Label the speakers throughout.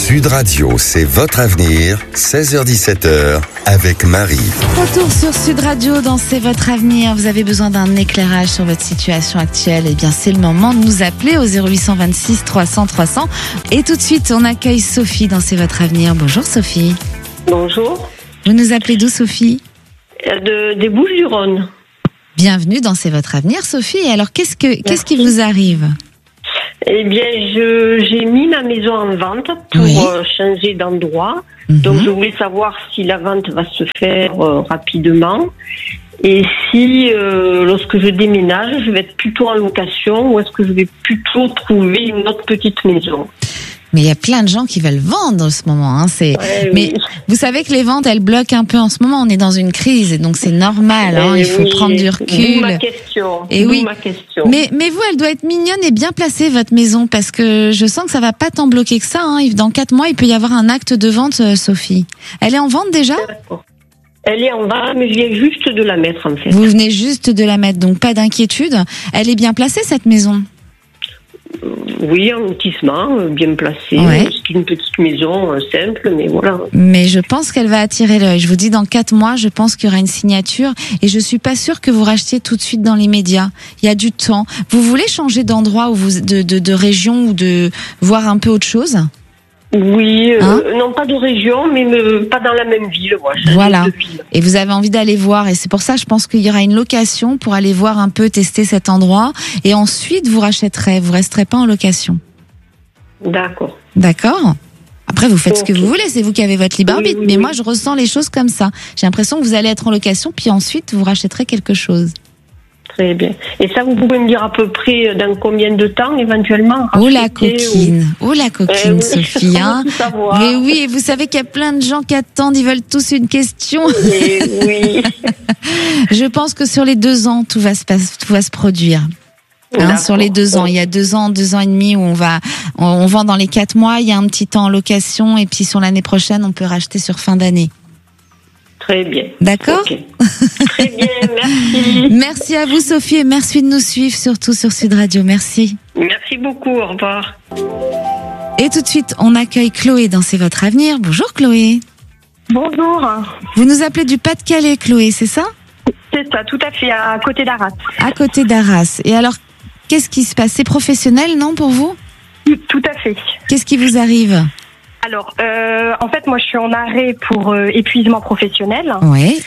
Speaker 1: Sud Radio, c'est votre avenir, 16h-17h, avec Marie.
Speaker 2: Retour sur Sud Radio dans C'est votre avenir. Vous avez besoin d'un éclairage sur votre situation actuelle? Eh bien, c'est le moment de nous appeler au 0826 300 300. Et tout de suite, on accueille Sophie dans C'est votre avenir. Bonjour Sophie.
Speaker 3: Bonjour.
Speaker 2: Vous nous appelez d'où, Sophie?
Speaker 3: Des Bouches-du-Rhône.
Speaker 2: Bienvenue dans C'est votre avenir, Sophie. Et alors, qu'est-ce qui vous arrive?
Speaker 3: Eh bien, j'ai mis ma maison en vente pour changer d'endroit. Donc, je voulais savoir si la vente va se faire rapidement et si, lorsque je déménage, je vais être plutôt en location ou est-ce que je vais plutôt trouver une autre petite maison.
Speaker 2: Mais il y a plein de gens qui veulent vendre en ce moment. Hein. Mais vous savez que les ventes, elles bloquent un peu en ce moment. On est dans une crise et donc c'est normal. Hein. Il faut prendre du recul.
Speaker 3: D'où ma question. Ma question.
Speaker 2: Mais vous, elle doit être mignonne et bien placée, votre maison, parce que je sens que ça va pas tant bloquer que ça. Hein. Dans 4 mois, il peut y avoir un acte de vente, Sophie. Elle est en vente déjà?
Speaker 3: Elle est en vente, mais je viens juste de la mettre en fait.
Speaker 2: Vous venez juste de la mettre, donc pas d'inquiétude. Elle est bien placée, cette maison?
Speaker 3: Oui, un lotissement bien placé.
Speaker 2: Ouais.
Speaker 3: C'est une petite maison simple, mais voilà.
Speaker 2: Mais je pense qu'elle va attirer l'œil. Je vous dis, dans 4 mois, je pense qu'il y aura une signature et je suis pas sûre que vous rachetiez tout de suite dans les médias. Il y a du temps. Vous voulez changer d'endroit ou de région ou de voir un peu autre chose?
Speaker 3: Oui, non pas de région, mais pas dans la même ville.
Speaker 2: Voilà. Et vous avez envie d'aller voir, et c'est pour ça, je pense qu'il y aura une location pour aller voir un peu, tester cet endroit, et ensuite vous rachèterez. Vous resterez pas en location.
Speaker 3: D'accord.
Speaker 2: D'accord. Après, vous faites ce que vous voulez, c'est vous qui avez votre libre arbitre. Mais moi, je ressens les choses comme ça. J'ai l'impression que vous allez être en location, puis ensuite vous rachèterez quelque chose.
Speaker 3: Très bien. Et ça, vous pouvez me dire à peu près dans combien de temps, éventuellement?
Speaker 2: Oh la coquine, Sophie. Hein. Mais oui, et vous savez qu'il y a plein de gens qui attendent, ils veulent tous une question.
Speaker 3: Oui.
Speaker 2: Je pense que sur les 2 ans, tout va se produire. Hein, sur les 2 ans, il y a 2 ans et demi où on vend dans les 4 mois, il y a un petit temps en location, et puis sur l'année prochaine, on peut racheter sur fin d'année.
Speaker 3: Très bien.
Speaker 2: D'accord.
Speaker 3: Okay. Très bien, merci.
Speaker 2: Merci à vous, Sophie, et merci de nous suivre, surtout sur Sud Radio. Merci.
Speaker 3: Merci beaucoup, au revoir.
Speaker 2: Et tout de suite, on accueille Chloé dans C'est votre avenir. Bonjour Chloé.
Speaker 4: Bonjour.
Speaker 2: Vous nous appelez du Pas-de-Calais, Chloé, c'est ça?
Speaker 4: C'est ça, tout à fait, à côté d'Arras. À
Speaker 2: côté d'Arras. Et alors, qu'est-ce qui se passe? C'est professionnel, non, pour vous?
Speaker 4: Tout à fait.
Speaker 2: Qu'est-ce qui vous arrive?
Speaker 4: Alors, en fait, moi, je suis en arrêt pour épuisement professionnel.
Speaker 2: Oui.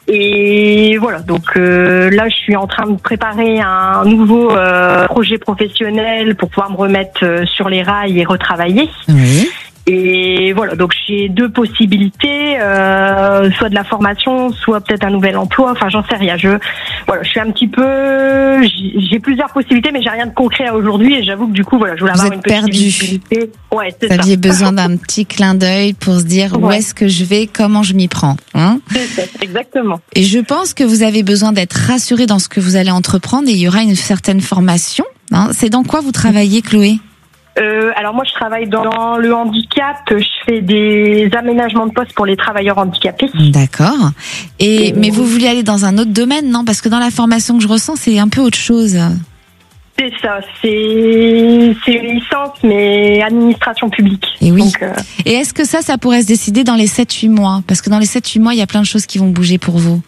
Speaker 4: Et voilà, donc là, je suis en train de préparer un nouveau projet professionnel pour pouvoir me remettre sur les rails et retravailler.
Speaker 2: Oui.
Speaker 4: Et voilà, donc j'ai 2 possibilités, soit de la formation, soit peut-être un nouvel emploi. Enfin, j'en sais rien. Je suis un petit peu, j'ai plusieurs possibilités, mais j'ai rien de concret à aujourd'hui. Et j'avoue que du coup, je voulais avoir une petite visibilité. Ouais, c'est ça.
Speaker 2: Vous aviez besoin d'un petit clin d'œil pour se dire où est-ce que je vais, comment je m'y prends. Hein?
Speaker 4: C'est ça, exactement.
Speaker 2: Et je pense que vous avez besoin d'être rassuré dans ce que vous allez entreprendre, et il y aura une certaine formation. Hein? C'est dans quoi vous travaillez, Chloé?
Speaker 4: Alors moi, je travaille dans le handicap. Je fais des aménagements de poste pour les travailleurs handicapés.
Speaker 2: D'accord. Mais vous voulez aller dans un autre domaine, non? Parce que dans la formation que je ressens, c'est un peu autre chose.
Speaker 4: C'est ça. C'est une licence, mais administration publique.
Speaker 2: Et oui.
Speaker 4: Donc,
Speaker 2: Et est-ce que ça pourrait se décider dans les 7-8 mois? Parce que dans les 7-8 mois, il y a plein de choses qui vont bouger pour vous.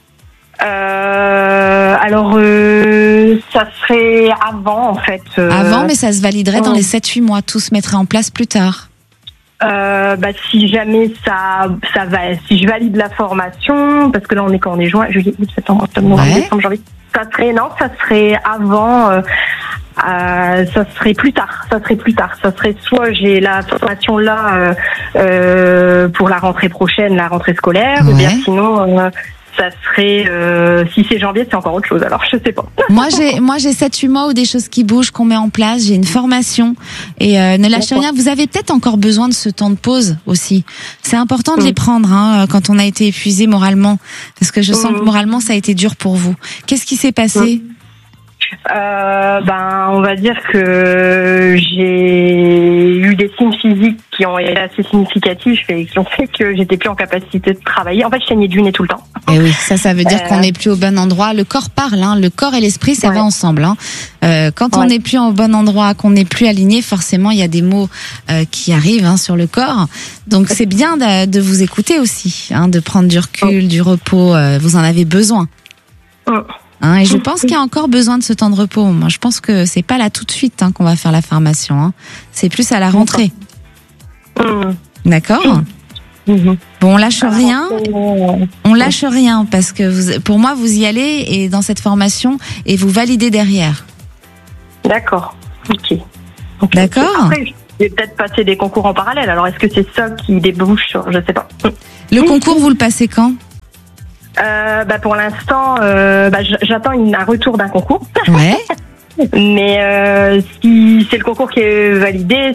Speaker 4: Alors, ça serait avant, en fait.
Speaker 2: Avant, mais ça se validerait dans les 7-8 mois. Tout se mettrait en place plus tard.
Speaker 4: Si jamais ça va, si je valide la formation, parce que là, on est juin, juillet, septembre, octobre, novembre, décembre, janvier. Ça serait avant, ça serait plus tard. Ça serait soit j'ai la formation là, pour la rentrée prochaine, la rentrée scolaire, ou bien sinon, ça serait, si c'est janvier, c'est encore autre chose. Alors, je sais pas.
Speaker 2: Moi, j'ai 7-8 mois où des choses qui bougent, qu'on met en place. J'ai une formation. Et ne lâchez rien. Vous avez peut-être encore besoin de ce temps de pause aussi. C'est important de les prendre quand on a été épuisé moralement. Parce que je sens que moralement, ça a été dur pour vous. Qu'est-ce qui s'est passé?
Speaker 4: On va dire que j'ai eu des signes signes physiques qui ont été assez significatifs et qui ont fait que j'étais plus en capacité de travailler. En fait, je saignais du nez tout le temps.
Speaker 2: Et oui, ça veut dire qu'on n'est plus au bon endroit. Le corps parle, hein. Le corps et l'esprit, ça va ensemble. Hein. Quand on n'est plus au bon endroit, qu'on n'est plus aligné, forcément, il y a des mots qui arrivent sur le corps. Donc, c'est bien de vous écouter aussi, de prendre du recul, du repos. Vous en avez besoin. Et je pense qu'il y a encore besoin de ce temps de repos. Moi, je pense que c'est pas là tout de suite qu'on va faire la formation. C'est plus à la rentrée. D'accord. Bon, on lâche rien. On lâche rien parce que pour moi, vous y allez et dans cette formation et vous validez derrière.
Speaker 4: D'accord. Ok.
Speaker 2: D'accord.
Speaker 4: Après, je vais peut-être passer des concours en parallèle. Alors, est-ce que c'est ça qui débouche sur, je sais pas.
Speaker 2: Le concours, vous le passez quand?
Speaker 4: Pour l'instant, j'attends un retour d'un concours.
Speaker 2: Ouais.
Speaker 4: Mais si c'est le concours qui est validé,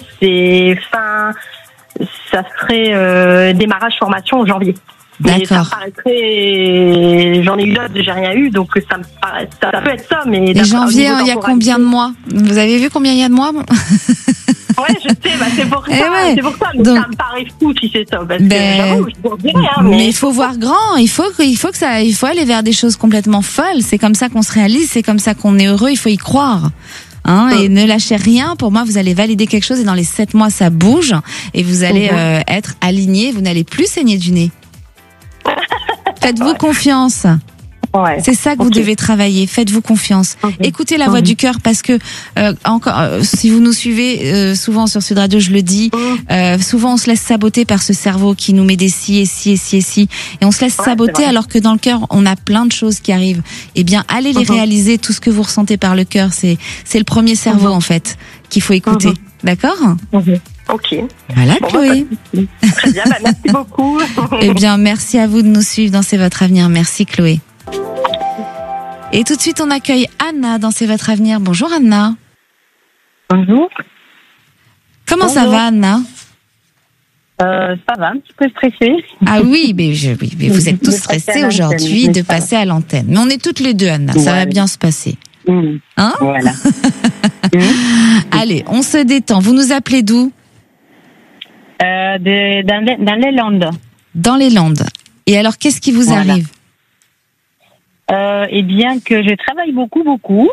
Speaker 4: ça serait démarrage formation en janvier.
Speaker 2: D'accord.
Speaker 4: Mais ça me paraîtrait, j'en ai eu d'autres, j'ai rien eu, donc ça peut être ça. Mais
Speaker 2: et janvier, il y a combien de mois? Vous avez vu combien il y a de mois?
Speaker 4: Ouais, je sais, c'est pour ça. C'est pour ça, mais donc, ça me paraît fou si c'est ça. Parce que j'avoue, je vous dirais,
Speaker 2: mais il faut voir grand. Il faut aller vers des choses complètement folles. C'est comme ça qu'on se réalise, c'est comme ça qu'on est heureux. Il faut y croire. Et ne lâchez rien. Pour moi, vous allez valider quelque chose et dans les 7 mois, ça bouge et vous allez être aligné. Vous n'allez plus saigner du nez. Faites-vous confiance.
Speaker 4: Ouais.
Speaker 2: C'est ça que vous devez travailler. Faites-vous confiance. Écoutez la voix du cœur parce que si vous nous suivez souvent sur Sud Radio, je le dis, souvent on se laisse saboter par ce cerveau qui nous met des si et si et si et si, et on se laisse saboter alors que dans le cœur on a plein de choses qui arrivent. Eh bien, allez les réaliser. Tout ce que vous ressentez par le cœur, c'est le premier cerveau en fait qu'il faut écouter. D'accord?
Speaker 4: Ok.
Speaker 2: Voilà, Chloé.
Speaker 4: Très bien, merci beaucoup.
Speaker 2: Eh bien, merci à vous de nous suivre dans C'est votre avenir. Merci, Chloé. Et tout de suite, on accueille Anna dans C'est votre avenir. Bonjour, Anna.
Speaker 5: Bonjour.
Speaker 2: Comment ça va, Anna?
Speaker 5: Ça va, un petit peu stressée.
Speaker 2: Ah oui, mais vous êtes tous stressés aujourd'hui de passer à l'antenne. Mais on est toutes les deux, Anna. Ça va bien se passer. Hein?
Speaker 5: Voilà.
Speaker 2: Allez, on se détend. Vous nous appelez d'où?
Speaker 5: Dans les Landes.
Speaker 2: Dans les Landes. Et alors, qu'est-ce qui vous arrive?
Speaker 5: Eh bien, que je travaille beaucoup.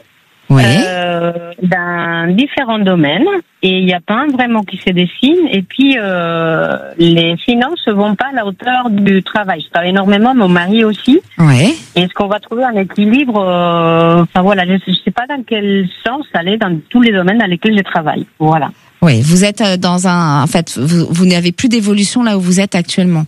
Speaker 5: Dans différents domaines. Et il n'y a pas un vraiment qui se dessine. Et puis, les finances ne vont pas à la hauteur du travail. Je travaille énormément, mon mari aussi.
Speaker 2: Ouais.
Speaker 5: Et est-ce qu'on va trouver un équilibre? Je ne sais pas dans quel sens aller dans tous les domaines dans lesquels je travaille. Voilà.
Speaker 2: Oui, vous êtes en fait, vous n'avez plus d'évolution là où vous êtes actuellement.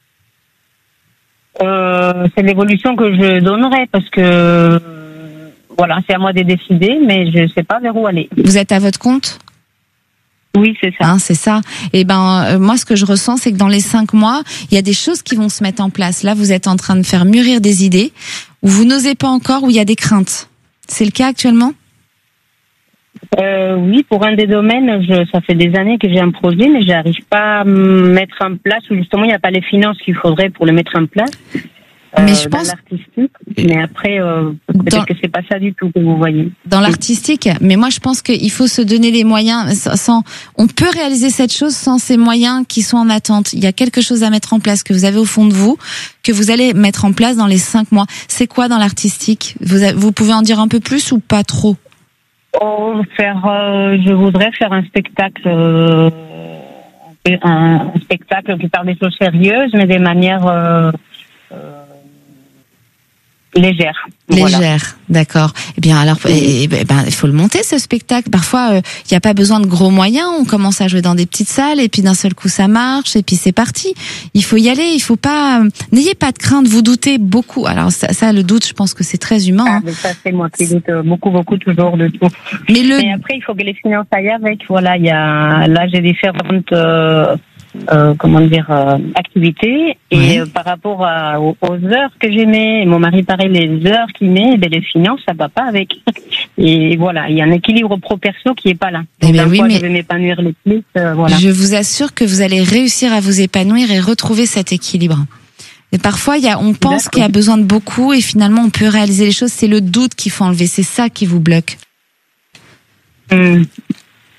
Speaker 5: C'est l'évolution que je donnerais parce que c'est à moi de décider, mais je ne sais pas vers où aller.
Speaker 2: Vous êtes à votre compte?
Speaker 5: Oui, c'est ça.
Speaker 2: C'est ça. Et moi, ce que je ressens, c'est que dans les 5 mois, il y a des choses qui vont se mettre en place. Là, vous êtes en train de faire mûrir des idées où vous n'osez pas encore, où il y a des craintes. C'est le cas actuellement?
Speaker 5: Oui, pour un des domaines, ça fait des années que j'ai un projet, mais j'arrive pas à mettre en place, ou justement, il n'y a pas les finances qu'il faudrait pour le mettre en place.
Speaker 2: Mais je pense
Speaker 5: l'artistique, mais après peut-être que c'est pas ça du tout que vous voyez.
Speaker 2: Dans l'artistique, mais moi je pense qu'il faut se donner les moyens. On peut réaliser cette chose sans ces moyens qui sont en attente. Il y a quelque chose à mettre en place que vous avez au fond de vous, que vous allez mettre en place dans les 5 mois. C'est quoi dans l'artistique? Vous pouvez en dire un peu plus ou pas trop?
Speaker 5: Je voudrais faire un spectacle. Un spectacle qui parle des choses sérieuses, mais des manières légères.
Speaker 2: Légère, d'accord. Eh bien, alors, il faut le monter ce spectacle. Parfois, il n'y a pas besoin de gros moyens. On commence à jouer dans des petites salles et puis d'un seul coup ça marche et puis c'est parti. Il faut y aller. Il faut pas. N'ayez pas de crainte. Vous doutez beaucoup. Alors ça, le doute, je pense que c'est très humain.
Speaker 5: Mais ça, c'est moi qui doute beaucoup toujours de tout. Mais après, il faut que les finances aillent avec. Voilà, là, j'ai différentes. Activités et par rapport aux heures que j'aimais, mon mari pareil, les heures qu'il met, les finances ça va pas avec. Et voilà, il y a un équilibre pro-perso qui est pas là.
Speaker 2: Je
Speaker 5: vais m'épanouir le plus.
Speaker 2: Je vous assure que vous allez réussir à vous épanouir et retrouver cet équilibre. Et parfois, on pense qu'il y a besoin de beaucoup et finalement on peut réaliser les choses. C'est le doute qu'il faut enlever. C'est ça qui vous bloque.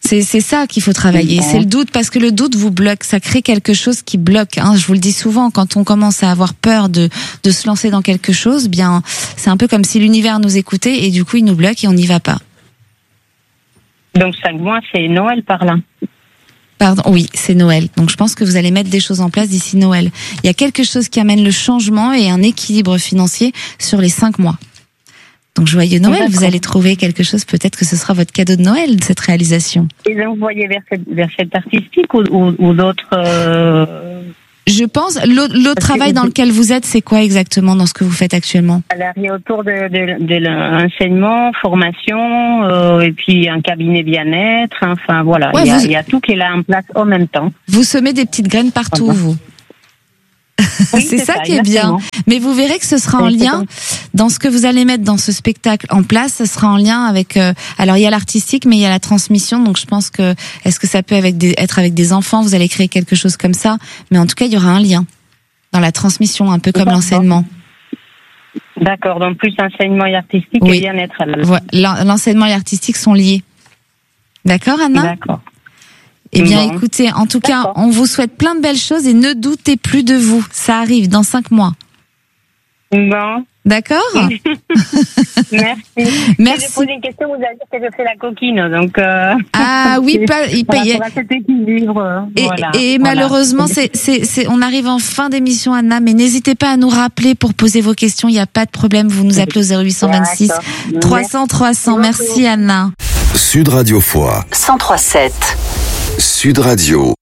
Speaker 2: C'est ça qu'il faut travailler. C'est le doute, parce que le doute vous bloque. Ça crée quelque chose qui bloque. Hein. Je vous le dis souvent, quand on commence à avoir peur de se lancer dans quelque chose, bien, c'est un peu comme si l'univers nous écoutait et du coup il nous bloque et on n'y va pas.
Speaker 5: Donc 5 mois, c'est Noël par là.
Speaker 2: Pardon, oui, c'est Noël. Donc je pense que vous allez mettre des choses en place d'ici Noël. Il y a quelque chose qui amène le changement et un équilibre financier sur les 5 mois. Donc joyeux Noël, vous allez trouver quelque chose, peut-être que ce sera votre cadeau de Noël, cette réalisation.
Speaker 5: Et donc vous voyez vers cette artistique ou d'autres
Speaker 2: Je pense, l'autre travail dans lequel vous êtes, c'est quoi exactement dans ce que vous faites actuellement?
Speaker 5: Alors, il y a autour de l'enseignement, formation, et puis un cabinet bien-être, enfin voilà,
Speaker 2: ouais,
Speaker 5: il y a tout qui est là en place en même temps.
Speaker 2: Vous semez des petites graines partout, vous. Oui, c'est ça qui est bien. Mais vous verrez que ce sera en lien dans ce que vous allez mettre dans ce spectacle en place. Ce sera en lien avec. Alors il y a l'artistique, mais il y a la transmission. Donc je pense que est-ce que ça peut être avec des enfants? Vous allez créer quelque chose comme ça. Mais en tout cas, il y aura un lien dans la transmission, un peu comme l'enseignement.
Speaker 5: D'accord. Donc plus enseignement et artistique et bien-être.
Speaker 2: L'enseignement et l'artistique sont liés. D'accord, Anna?
Speaker 5: D'accord.
Speaker 2: Eh bien, écoutez, en tout cas, on vous souhaite plein de belles choses et ne doutez plus de vous. Ça arrive dans 5 mois.
Speaker 5: Bon.
Speaker 2: D'accord?
Speaker 5: Merci.
Speaker 2: Merci.
Speaker 5: Je pose une question, vous avez dit que je fais la coquine, donc.
Speaker 2: Ah oui, il paye.
Speaker 5: Cet équilibre.
Speaker 2: Et malheureusement, on arrive en fin d'émission, Anna, mais n'hésitez pas à nous rappeler pour poser vos questions. Il n'y a pas de problème. Vous nous appelez au 0826 300 300. Merci, Anna.
Speaker 1: Sud Radio Foix
Speaker 6: 103.7.
Speaker 1: Sud Radio.